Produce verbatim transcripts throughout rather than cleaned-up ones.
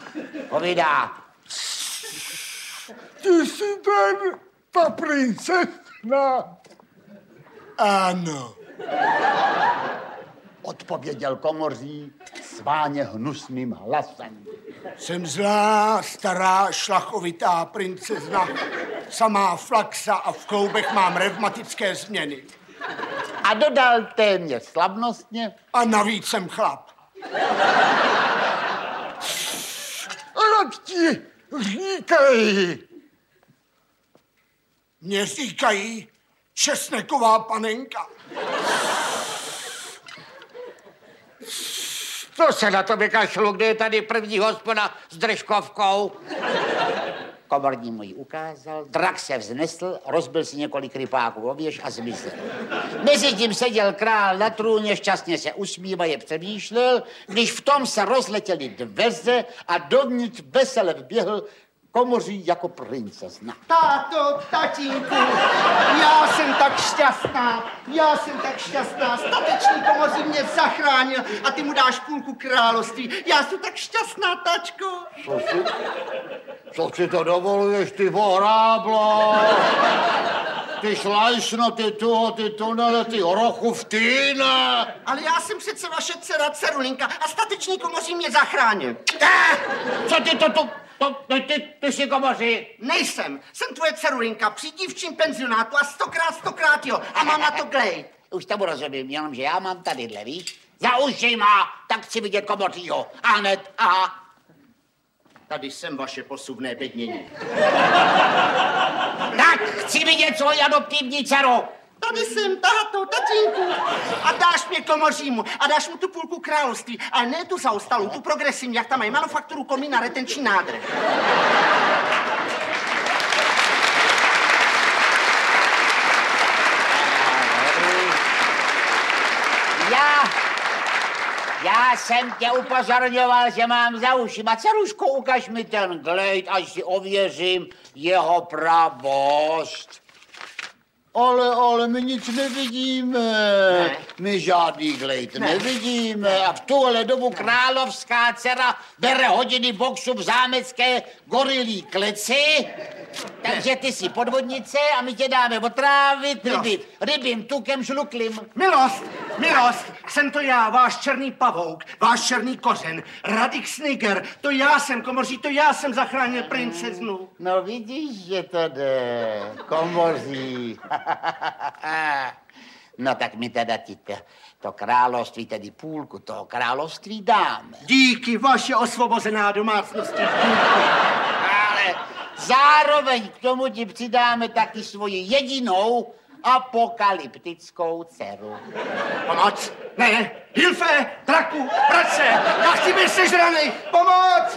Povídá. Ty jsi ten, ta princezna. Ano. Odpověděl komoří sváně hnusným hlasem. Jsem zlá, stará, šlachovitá princezna. Samá flaxa a v kloubech mám revmatické změny. A dodal téměř slavnostně. A navíc jsem chlap. Ale ti říkají. Mně říkají česneková panenka. Co se na to vykašlu, kde je tady první hospoda s držkovkou? Komorní mu ji ukázal, drak se vznesl, rozbil si několik rypáků o věž a zmizel. Mezitím seděl král na trůně, šťastně se usmívaje přemýšlel, když v tom se rozletěly dveře a dovnitř vesele vběhl komoří jako princezna. Táto, tatínku, já jsem tak šťastná, já jsem tak šťastná, statečný komoří mě zachránil a ty mu dáš půlku království. Já jsem tak šťastná, tačko. Co si, co si to dovoluješ, ty voráblo? Ty šlajšno, ty tu, ty tunele, ty hrochuftýna. Ale já jsem přece vaše dcera Cerulinka a statečný komoří mě zachránil. Eh, co ty to tu... To, ty, ty, ty jsi komoří. Nejsem. Jsem tvoje Cerulinka při dívčím penzionátu a stokrát, stokrát jo. A mám na to glejt. Už tomu rozumím, jenomže já mám tadyhle, víš? Za ušima, tak chci vidět komořího. A hned, aha. Tady jsem vaše posuvné bednění. Tak chci vidět svoji adoptivní dceru. Tady jsem, táto, tatínku. A dáš mě komořímu a dáš mu tu půlku království. Ale ne tu zaostalou, tu progresivní, jak tam mají manufakturu komína, retenční nádrž. Já, já jsem tě upozorňoval, že mám za ušima. Ceruško, ukaž mi ten glejt, až si ověřím jeho pravost. Ale, ale my nic nevidíme. Ne. My žádný glejt Ne. nevidíme. A v tuhle dobu královská dcera bere hodiny boxu v zámecké gorilí kleci. Takže ty jsi podvodnice a my tě dáme otrávit ryby, rybím tukem žluklým. Milost, milost, jsem to já, váš černý pavouk, váš černý kořen, Radik Sniger, to já jsem, komoří, to já jsem zachránil princeznu. No vidíš, že to jde, komoří. No tak my teda ti to, to království, tedy půlku toho království dáme. Díky, vaše osvobozená domácnosti. Ale zároveň k tomu ti přidáme taky svoji jedinou apokalyptickou dceru. Pomoc, ne, Hilfe, draku, bratře, já chci být sežranej, pomoc!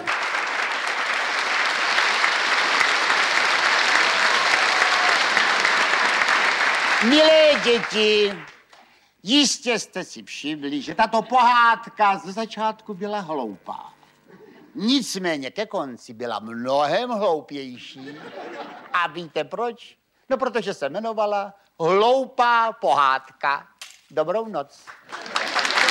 Milé děti, jistě jste si všimli, že tato pohádka ze začátku byla hloupá. Nicméně ke konci byla mnohem hloupější. A víte proč? No, protože se jmenovala Hloupá pohádka. Dobrou noc.